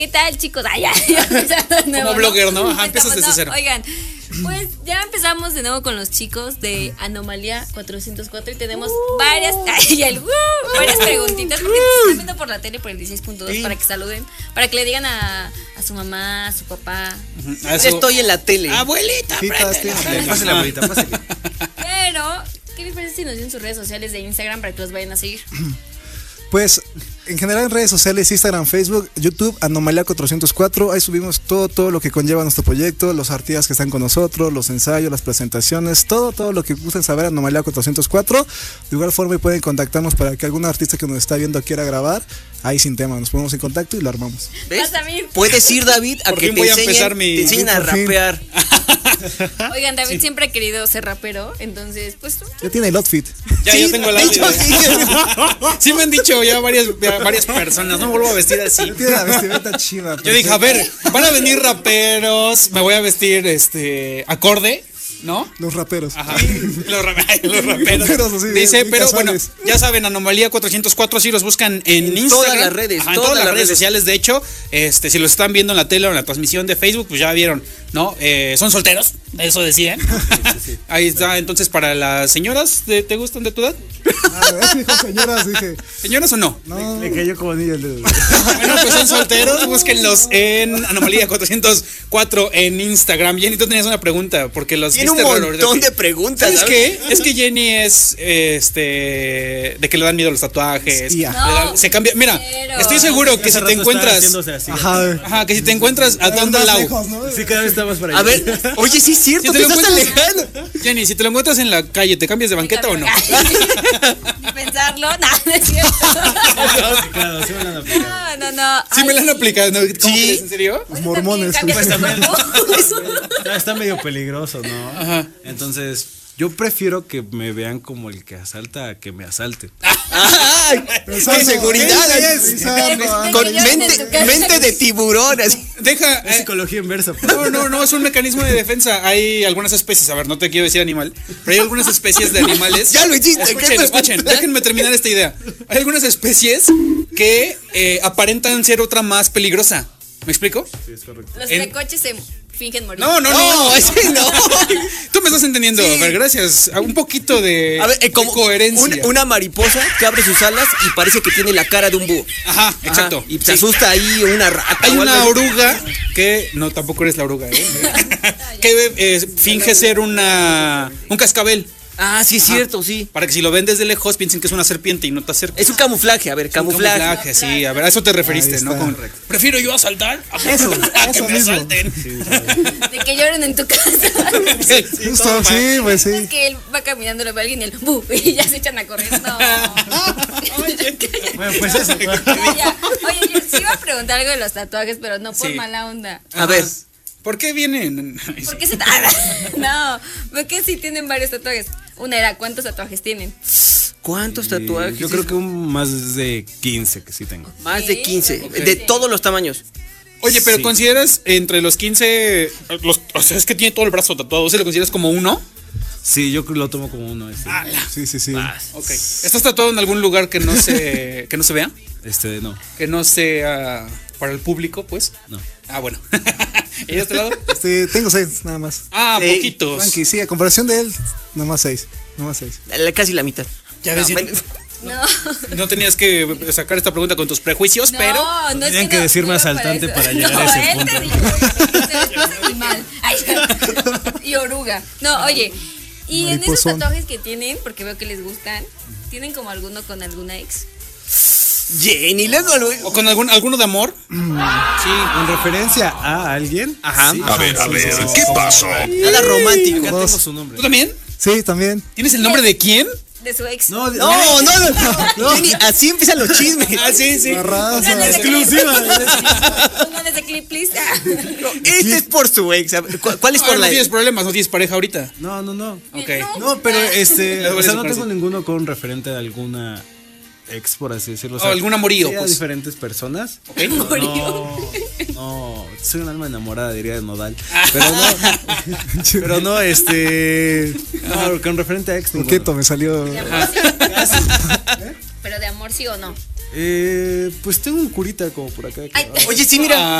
¿Qué tal, chicos? Ya empezando de nuevo, como blogger, ¿no? Ajá, empiezas desde cero. Oigan, pues ya empezamos de nuevo con los chicos de Anomalía 404 y tenemos varias preguntitas porque están viendo por la tele por el 16.2 para que saluden, para que le digan a su mamá, a su papá. Yo estoy en la tele. Abuelita, pásale, abuelita, pásale. Pero, ¿qué les parece si nos dicen sus redes sociales de Instagram para que los vayan a seguir? Pues en general en redes sociales, Instagram, Facebook, YouTube, Anomalía 404, ahí subimos todo lo que conlleva nuestro proyecto, los artistas que están con nosotros, los ensayos, las presentaciones, todo lo que gusten saber, Anomalía 404. De igual forma pueden contactarnos para que algún artista que nos está viendo quiera grabar, ahí sin tema, nos ponemos en contacto y lo armamos. ¿Ves? Puedes ir, David, a que te enseñen a rapear. Oigan, David siempre ha querido ser rapero, entonces pues ya tiene el outfit. Ya, yo tengo el outfit. Sí me han dicho ya varias personas, no me vuelvo a vestir así. Tiene la vestimenta chida. Yo dije, a ver, van a venir raperos, me voy a vestir acorde, ¿no? Los raperos. Ajá. Los raperos. Así, dice, pero casuales. bueno, ya saben, Anomalía 404, si los buscan en Instagram. Todas las redes. Ajá, en todas las redes sociales, de hecho, si los están viendo en la tele o en la transmisión de Facebook, pues ya vieron, ¿no? Son solteros, eso decían. Sí. Ahí está, entonces para las señoras, ¿te gustan de tu edad? Señoras, dije. ¿Señoras o no? No. Le cayó como anillo el dedo. Bueno, pues son solteros, búsquenlos en Anomalía 404 en Instagram. Jenny, tú tenías una pregunta, porque los tiene un montón de preguntas. ¿Sabes qué? Es que Jenny es de que le dan miedo los tatuajes. No, se cambia. Mira, estoy seguro que si te encuentras. Ajá, que si te encuentras atando al lado. ¿No? Sí, cada vez está más para allá. A ver, oye, sí es cierto, Si te estás alejando. Jenny, si te lo encuentras en la calle, ¿te cambias de banqueta o no? Ni pensarlo, nada, es cierto. Claro, sí me la han aplicado. No. Sí me la han aplicado, ¿no? ¿Cómo Sí. crees? ¿En serio? Los mormones. Pues también. Está medio peligroso, ¿no? Ajá. Entonces, yo prefiero que me vean como el que asalta a que me asalten. ¡Ay! ¡Qué seguridad! Con mente de tiburón. Así. Deja. Es psicología inversa. No, es un mecanismo de defensa. Hay algunas especies, a ver, no te quiero decir animal, pero hay algunas especies de animales. Ya lo hiciste. Escuchen, déjenme terminar esta idea. Hay algunas especies que aparentan ser otra más peligrosa. ¿Me explico? Sí, es correcto. Los tecoches se fingen morir. No, ese no. Tú me estás entendiendo, a ver, gracias. Un poquito de, A ver, como de coherencia. una mariposa que abre sus alas y parece que tiene la cara de un búho. Ajá, exacto. Y se asusta ahí una rata. Hay o algo una así. oruga que. No, tampoco eres la oruga, que finge ser un cascabel. Ah, sí es cierto, sí. Para que si lo ven desde lejos piensen que es una serpiente y no te acerques. Es un camuflaje, a ver, camuflaje. Sí, a ver, a eso te referiste, Ahí ¿no? está. Prefiero yo asaltar a que me mismo. asalten. De que lloren en tu casa. Justo, sí, pues sí. Es que él va caminando, lo ve a alguien y el ¡bu! Y ya se echan a correr. No. Bueno, pues eso. Ya. Oye, yo sí iba a preguntar algo de los tatuajes, pero no por Sí. mala onda. A ver. ¿Por qué vienen? ¿Por qué No, porque sí tienen varios tatuajes. Una era, ¿cuántos tatuajes tienen? ¿Cuántos tatuajes? Yo creo que más de 15 que sí tengo. Más de 15. Ok. De todos los tamaños. Oye, pero Sí. ¿consideras entre los 15, o sea, es que tiene todo el brazo tatuado, ¿se lo consideras como uno? Sí, yo lo tomo como uno. Sí. Ok. ¿Estás tatuado en algún lugar que no se vea? No. Que no sea para el público, pues. No. Ah, bueno. ¿Y de este lado? Tengo 6, nada más. Ah, Sí. poquitos. Tranqui, sí, a comparación de él, nada más 6. Casi la mitad. Ya ves, bueno. no tenías que sacar esta pregunta con tus prejuicios, pero. No es Tenían que decirme iba asaltante eso. para llegar a ese él punto. te dijo, es animal. Ay, y oruga. No, oye, y en esos Mariposón. tatuajes que tienen, porque veo que les gustan, ¿tienen como alguno con alguna ex? Jenny, luego. ¿O con alguno de amor? Sí, en referencia a alguien. Ajá. Sí. A ver, ¿qué pasó? Nada romántico. Acá tengo su nombre. ¿Tú también? Sí, también. ¿Tienes el nombre de quién? De su ex. No. Jenny, así empiezan los chismes. Ah, sí. La raza. Pónganle ese Exclusiva. clip. Pónganle ese clip, please. Este es por su ex. A ver, ¿cuál es por No la tienes problemas, no tienes pareja ahorita. No. Ok. No, pero o sea, no parece. tengo ninguno con referente a alguna ex, por así decirlo. O O sea, algún amorío, sí, a pues. diferentes personas. Ok. No, soy un alma enamorada, diría de Nodal. Pero no, no, con referente a ex. ninguno. Coqueto me salió. De amor sí. Pero de amor sí o no. Pues tengo un curita como por acá. Oye, sí, mira.